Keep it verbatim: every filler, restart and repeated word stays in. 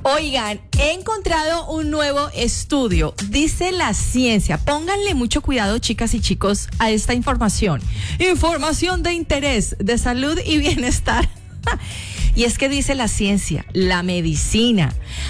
Oigan, he encontrado un nuevo estudio. Dice la ciencia. Pónganle mucho cuidado, chicas y chicos, a esta información. Información de interés, de salud y bienestar. Y es que dice la ciencia, la medicina